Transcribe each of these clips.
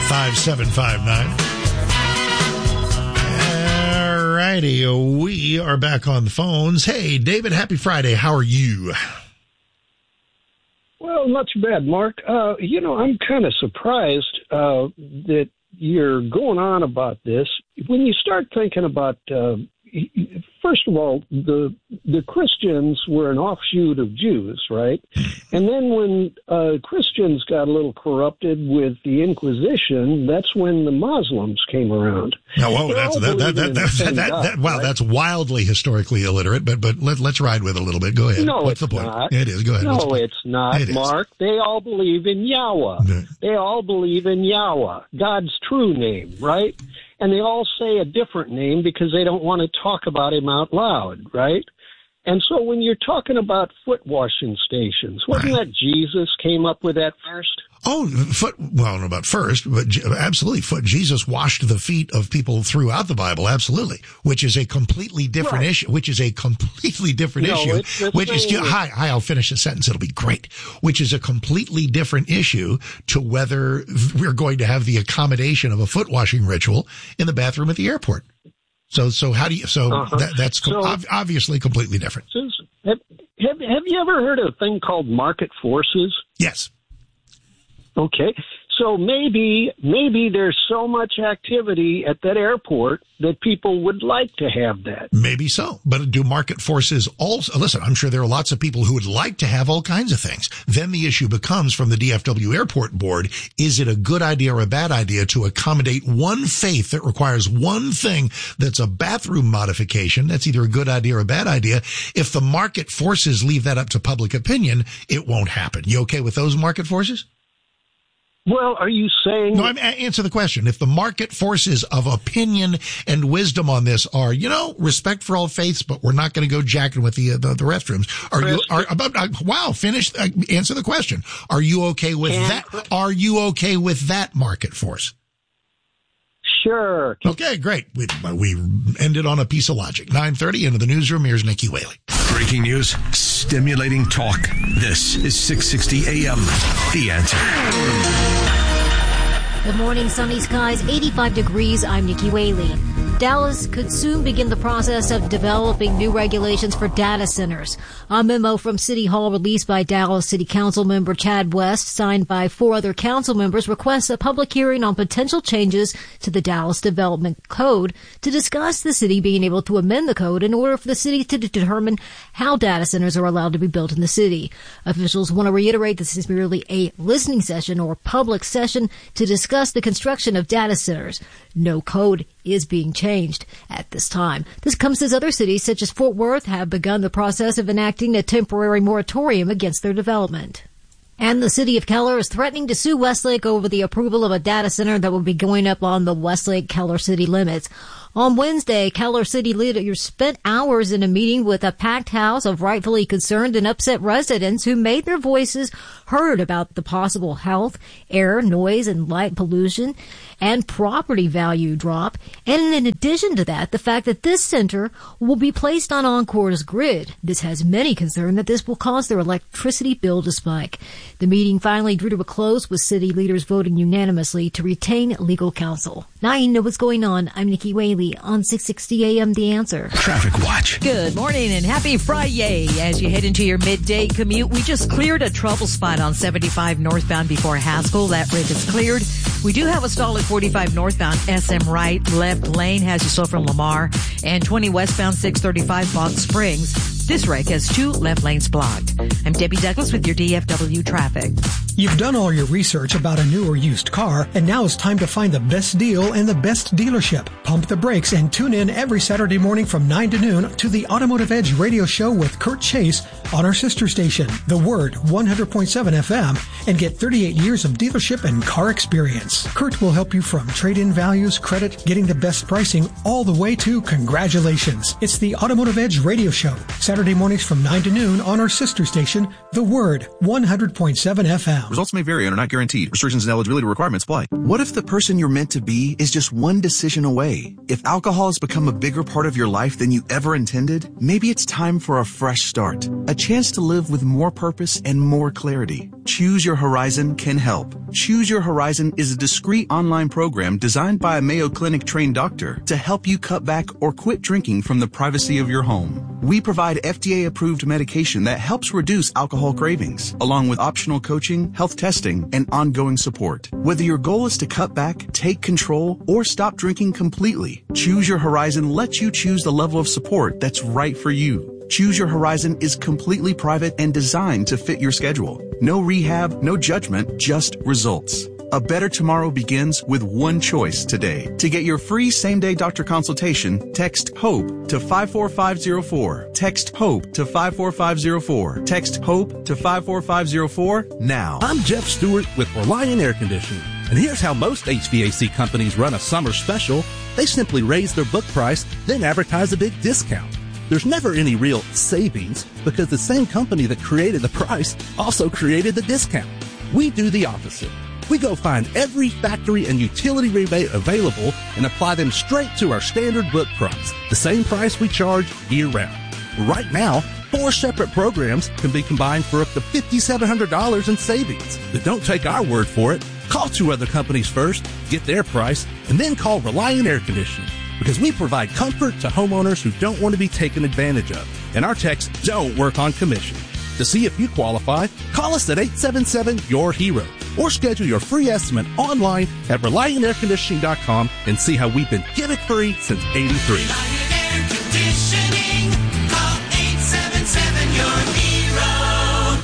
888-5759. All righty, we are back on the phones. Hey, David, happy Friday. How are you? Well, not too bad, Mark. I'm kind of surprised that you're going on about this. When you start thinking about, first of all, the Christians were an offshoot of Jews, right? And then when Christians got a little corrupted with the Inquisition, that's when the Muslims came around. Wow, that's wildly historically illiterate, but let's ride with it a little bit. Go ahead. No, What's the point? Not. It is. Go ahead. No, it's not, Mark. They all believe in Yahweh. Yeah. They all believe in Yahweh, God's true name, right? And they all say a different name because they don't want to talk about him out loud, right? And so when you're talking about foot washing stations, wasn't that Jesus came up with that first? Oh, not about first, but absolutely. Jesus washed the feet of people throughout the Bible, absolutely, which is a completely different issue, I'll finish the sentence. It'll be great. Which is a completely different issue to whether we're going to have the accommodation of a foot washing ritual in the bathroom at the airport. So how do you, that's obviously completely different. Have you ever heard of a thing called market forces? Yes. Okay. So maybe there's so much activity at that airport that people would like to have that. Maybe so. But do market forces also, listen, I'm sure there are lots of people who would like to have all kinds of things. Then the issue becomes from the DFW Airport Board, is it a good idea or a bad idea to accommodate one faith that requires one thing that's a bathroom modification? That's either a good idea or a bad idea. If the market forces leave that up to public opinion, it won't happen. You okay with those market forces? Well, are you saying... No, answer the question. If the market forces of opinion and wisdom on this are, respect for all faiths, but we're not going to go jacking with the restrooms. Answer the question. Are you okay with that? Are you okay with that market force? Sure. Okay, great. We ended on a piece of logic. 9:30 into the newsroom. Here's Nikki Whaley. Breaking news, stimulating talk. This is 660 AM. The Answer. Good morning, sunny skies, 85 degrees. I'm Nikki Whaley. Dallas could soon begin the process of developing new regulations for data centers. A memo from City Hall released by Dallas City Council member Chad West, signed by 4 other council members, requests a public hearing on potential changes to the Dallas Development Code to discuss the city being able to amend the code in order for the city to determine how data centers are allowed to be built in the city. Officials want to reiterate this is merely a listening session or public session to discuss the construction of data centers. No code is being changed at this time. This comes as other cities such as Fort Worth have begun the process of enacting a temporary moratorium against their development. And the city of Keller is threatening to sue Westlake over the approval of a data center that will be going up on the Westlake-Keller city limits. On Wednesday, Keller city leaders spent hours in a meeting with a packed house of rightfully concerned and upset residents who made their voices heard about the possible health, air, noise, and light pollution and property value drop. And in addition to that, the fact that this center will be placed on Encore's grid. This has many concerned that this will cause their electricity bill to spike. The meeting finally drew to a close with city leaders voting unanimously to retain legal counsel. Now you know what's going on. I'm Nikki Whaley on 660 AM The Answer. Traffic Watch. Good morning and happy Friday. As you head into your midday commute, we just cleared a trouble spot on 75 northbound before Haskell. That wreck is cleared. We do have a stall at 45 northbound SM right. Left lane has you slow from Lamar. And 20 westbound 635 Bog Springs. This wreck has 2 left lanes blocked. I'm Debbie Douglas with your DFW traffic. You've done all your research about a new or used car, and now it's time to find the best deal and the best dealership. Pump the brakes and tune in every Saturday morning from 9 to noon to the Automotive Edge radio show with Kurt Chase on our sister station, The Word 100.7 FM, and get 38 years of dealership and car experience. Kurt will help you from trade-in values, credit, getting the best pricing, all the way to congratulations. It's the Automotive Edge radio show, Saturday Saturday mornings from 9 to noon on our sister station, The Word, 100.7 FM. Results may vary and are not guaranteed. Restrictions and eligibility requirements apply. What if the person you're meant to be is just one decision away? If alcohol has become a bigger part of your life than you ever intended, maybe it's time for a fresh start. A chance to live with more purpose and more clarity. Choose Your Horizon can help. Choose Your Horizon is a discreet online program designed by a Mayo Clinic trained doctor to help you cut back or quit drinking from the privacy of your home. We provide FDA-approved medication that helps reduce alcohol cravings, along with optional coaching, health testing, and ongoing support. Whether your goal is to cut back, take control, or stop drinking completely, Choose Your Horizon lets you choose the level of support that's right for you. Choose Your Horizon is completely private and designed to fit your schedule. No rehab, no judgment, just results. A better tomorrow begins with one choice today. To get your free same-day doctor consultation, text HOPE to 54504. Text HOPE to 54504. Text HOPE to 54504 now. I'm Jeff Stewart with Reliant Air Conditioning. And here's how most HVAC companies run a summer special. They simply raise their book price, then advertise a big discount. There's never any real savings because the same company that created the price also created the discount. We do the opposite. We go find every factory and utility rebate available and apply them straight to our standard book price, the same price we charge year-round. Right now, 4 separate programs can be combined for up to $5,700 in savings. But don't take our word for it. Call 2 other companies first, get their price, and then call Reliant Air Conditioning. Because we provide comfort to homeowners who don't want to be taken advantage of. And our techs don't work on commission. To see if you qualify, call us at 877-YOUR-HERO or schedule your free estimate online at ReliantAirConditioning.com and see how we've been gimmick-free since '83. Reliant Air Conditioning. Call 877-YOUR-HERO.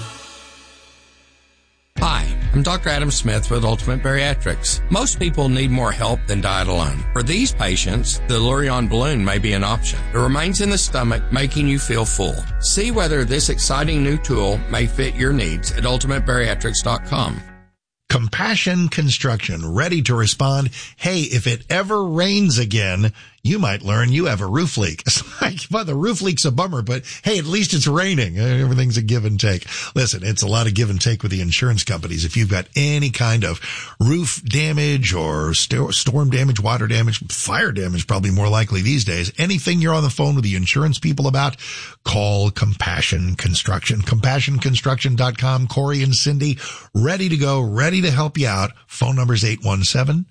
Hi, I'm Dr. Adam Smith with Ultimate Bariatrics. Most people need more help than diet alone. For these patients, the Lurion balloon may be an option. It remains in the stomach, making you feel full. See whether this exciting new tool may fit your needs at ultimatebariatrics.com. Compassion Construction, ready to respond. Hey, if it ever rains again, you might learn you have a roof leak. It's like, well, the roof leak's a bummer, but hey, at least it's raining. Everything's a give and take. Listen, it's a lot of give and take with the insurance companies. If you've got any kind of roof damage or storm damage, water damage, fire damage, probably more likely these days, anything you're on the phone with the insurance people about, call Compassion Construction. CompassionConstruction.com. Corey and Cindy, ready to go, ready to help you out. Phone number is 817-919-0000.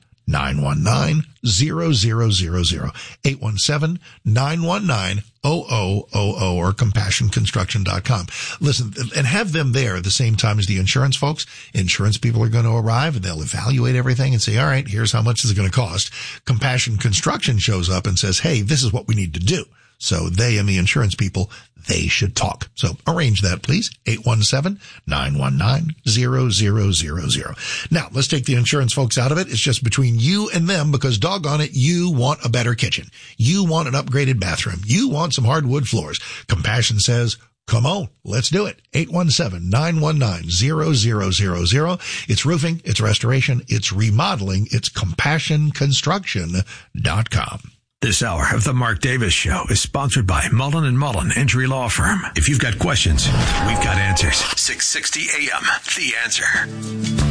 817-919-0000 or CompassionConstruction.com. Listen, and have them there at the same time as the insurance folks. Insurance people are going to arrive and they'll evaluate everything and say, all right, here's how much this is going to cost. Compassion Construction shows up and says, hey, this is what we need to do. So they and the insurance people, they should talk. So arrange that, please. 817-919-0000. Now, let's take the insurance folks out of it. It's just between you and them because doggone it, you want a better kitchen. You want an upgraded bathroom. You want some hardwood floors. Compassion says, come on, let's do it. 817-919-0000. It's roofing, it's restoration, it's remodeling, it's CompassionConstruction.com. This hour of the Mark Davis Show is sponsored by Mullen & Mullen Injury Law Firm. If you've got questions, we've got answers. 660 AM, The Answer.